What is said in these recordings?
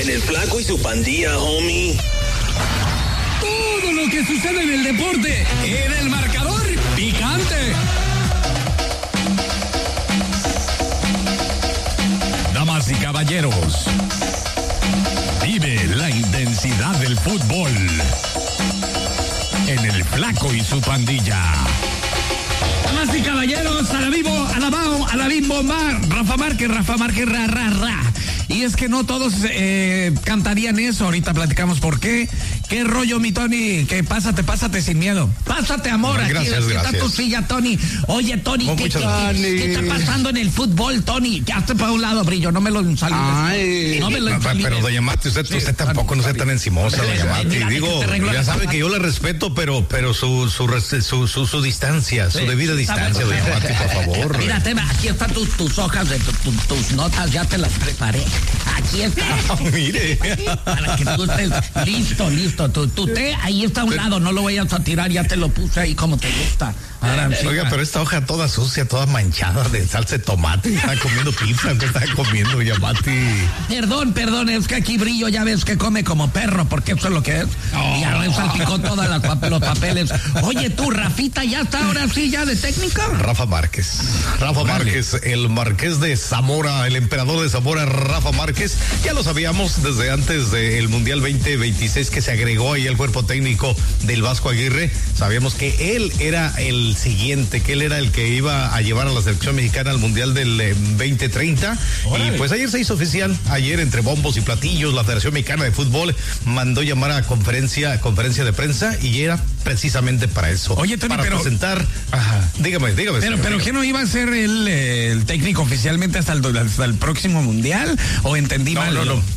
En el Flaco y su pandilla, homie. Todo lo que sucede en el deporte, en el marcador picante. Damas y caballeros, vive la intensidad del fútbol en el Flaco y su pandilla. Damas y caballeros, a la vivo, a la bao, a la bimbo, Rafa Márquez, ra. Y es que no todos cantarían eso. Ahorita platicamos por qué. ¿Qué rollo, mi Tony? Que pásate sin miedo. Pásate, amor. Gracias, aquí gracias. Está tu silla, Tony. Oye, Tony, ¿qué está pasando en el fútbol, Tony? Ya hazte para un lado, Brillo. No me lo saludes. No me lo saludes. Pero doña Mati, usted tampoco no sea tan encimosa, doña Mati. Digo, ya sabe que yo le respeto, pero su distancia, su debida distancia, doña Mati, por favor. Mírate, aquí están tus hojas, tus notas, ya te las preparé. Aquí está. Mire. Para que tú estés listo. Tu té ahí está a un lado, no lo vayas a tirar, ya te lo puse ahí como te gusta. Oiga, pero esta hoja toda sucia, toda manchada de salsa de tomate. Está comiendo pizza, ¿qué está comiendo, doña Mati? Perdón, es que aquí Brillo ya ves que come como perro, porque eso es lo que es. Y ahora salpicó todos los papeles. Oye, tú, Rafita, ¿ya está ahora sí ya de técnico? Rafa Márquez, el marqués de Zamora, el emperador de Zamora, Rafa Márquez. Ya lo sabíamos desde antes del Mundial 2026 que se agregó ahí el cuerpo técnico del Vasco Aguirre. Sabíamos que él era el siguiente, que él era el que iba a llevar a la selección mexicana al Mundial del 2030. ¡Órale! Y pues ayer se hizo oficial, ayer entre bombos y platillos, la Federación Mexicana de Fútbol mandó llamar a conferencia de prensa y era precisamente para eso. Oye, Tony, para presentar. Ajá. Dígame. Pero ¿qué no iba a ser el técnico oficialmente hasta el próximo Mundial? ¿O entendí mal?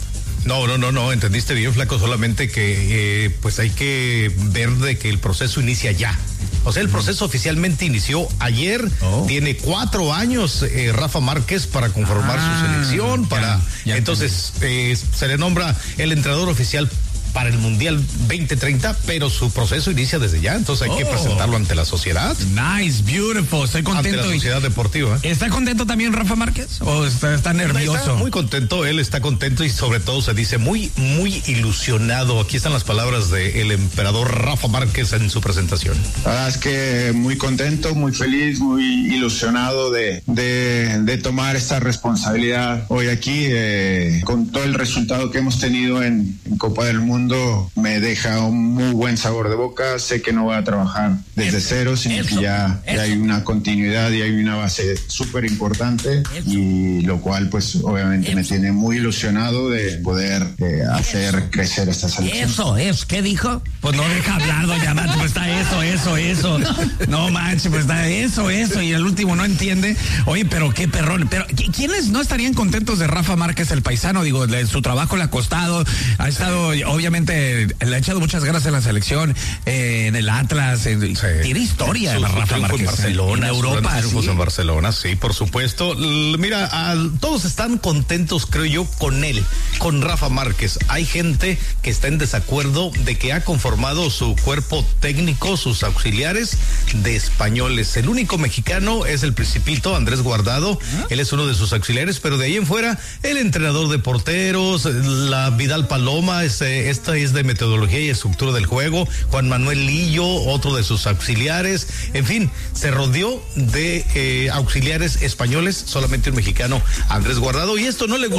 No, entendiste bien, Flaco, solamente que pues hay que ver de que el proceso inicia ya. O sea, el proceso oficialmente inició ayer. Tiene 4 años Rafa Márquez para conformar su selección. Entonces se le nombra el entrenador oficial para el Mundial 2030, pero su proceso inicia desde ya, entonces hay que presentarlo ante la sociedad. Nice, beautiful, estoy contento. Ante la sociedad deportiva. ¿Está contento también Rafa Márquez? ¿O está nervioso? Está muy contento, él está contento y sobre todo se dice muy ilusionado. Aquí están las palabras del emperador Rafa Márquez en su presentación. La verdad es que muy contento, muy feliz, muy ilusionado de tomar esta responsabilidad hoy aquí, con todo el resultado que hemos tenido en Copa del Mundo. Me deja un muy buen sabor de boca. Sé que no voy a trabajar desde cero, sino que ya hay una continuidad y hay una base súper importante, y lo cual pues obviamente me tiene muy ilusionado de poder hacer crecer esta selección. ¿Qué dijo? Pues no deja hablar, doña Mati, pues está eso. No manches, pues está eso, y el último no entiende. Oye, pero qué perrón. Pero ¿quiénes no estarían contentos de Rafa Márquez, el paisano? Digo, su trabajo le ha costado, ha estado, obviamente, le ha echado muchas ganas en la selección, en el Atlas, tiene historia Rafa Márquez. En Barcelona, en Europa. En Barcelona, sí, por supuesto. Mira, todos están contentos, creo yo, con Rafa Márquez. Hay gente que está en desacuerdo de que ha conformado su cuerpo técnico, sus auxiliares de españoles. El único mexicano es el Principito, Andrés Guardado. Él es uno de sus auxiliares, pero de ahí en fuera, el entrenador de porteros, la Vidal Paloma, esta es de metodología y estructura del juego, Juan Manuel Lillo, otro de sus auxiliares. En fin, se rodeó de auxiliares españoles, solamente un mexicano, Andrés Guardado, y esto no le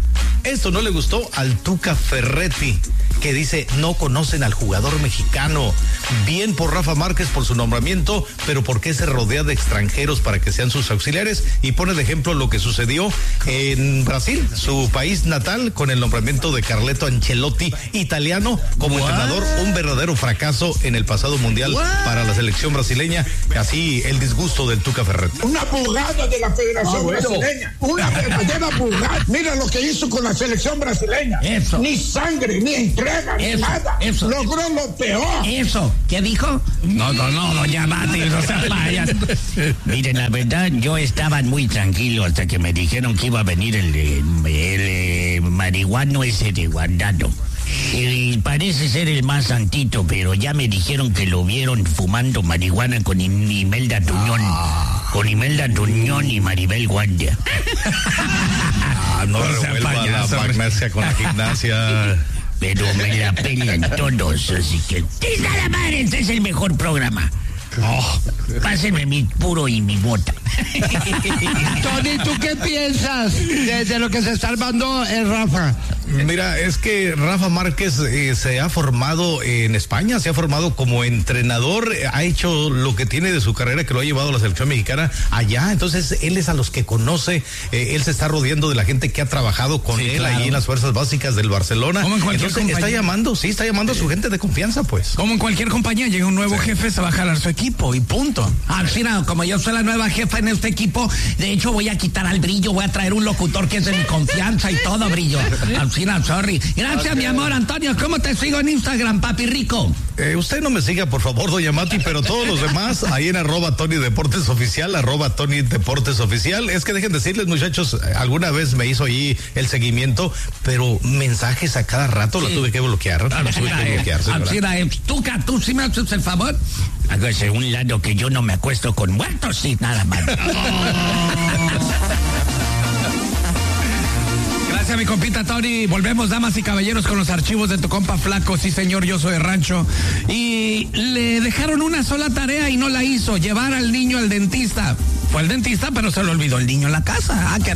gustó al Tuca Ferretti, que dice no conocen al jugador mexicano. Bien por Rafa Márquez por su nombramiento, pero ¿por qué se rodea de extranjeros para que sean sus auxiliares? Y pone de ejemplo lo que sucedió en Brasil, su país natal, con el nombramiento de Carleto Ancelotti, italiano, como entrenador, un verdadero fracaso en el pasado mundial para la selección brasileña. Así el disgusto del Tuca Ferretti. Una burrada de la Federación Brasileña, una verdadera burrada. Mira lo que hizo con la selección brasileña. Ni sangre, ni entrega, ni nada. Logró lo peor. ¿Qué dijo? No, doña Mati, no se vayan. Miren, la verdad, yo estaba muy tranquilo hasta que me dijeron que iba a venir el marihuano ese de Guardado. Parece ser el más santito, pero ya me dijeron que lo vieron fumando marihuana con Imelda Tuñón. con Imelda Tuñón y Maribel Guardia. No revuelva la magnesia con la gimnasia. Pero me la pelan todos, así que... ¡Tisa la madre! Este es el mejor programa. Pásenme mi puro y mi bota. Tony, ¿tú qué piensas de lo que se está armando Rafa? Mira, es que Rafa Márquez se ha formado en España, se ha formado como entrenador, ha hecho lo que tiene de su carrera, que lo ha llevado a la selección mexicana allá. Entonces él es a los que conoce, él se está rodeando de la gente que ha trabajado con él, claro, ahí en las fuerzas básicas del Barcelona. Entonces está llamando a su gente de confianza, pues. Como en cualquier compañía, llega un nuevo jefe, se va a jalar su equipo y punto. Así no, como yo soy la nueva jefa en este equipo, de hecho voy a quitar al Brillo, voy a traer un locutor que es de mi confianza y todo, Brillo. Así no, sorry. Gracias, mi amor, Antonio. ¿Cómo te sigo en Instagram, papi rico? Usted no me siga, por favor, doña Mati, pero todos los demás, ahí en @TonyDeportesOficial, @TonyDeportesOficial. Es que dejen decirles, muchachos, alguna vez me hizo ahí el seguimiento, pero mensajes a cada rato lo tuve que bloquear. ¿Tú sí me haces el favor? Hágase un lado que yo no me acuesto con muertos, sí, nada más. Gracias, mi compita Tony. Volvemos, damas y caballeros, con los archivos de tu compa Flaco. Sí, señor, yo soy de rancho. Y le dejaron una sola tarea y no la hizo: llevar al niño al dentista. Fue al dentista, pero se le olvidó el niño en la casa.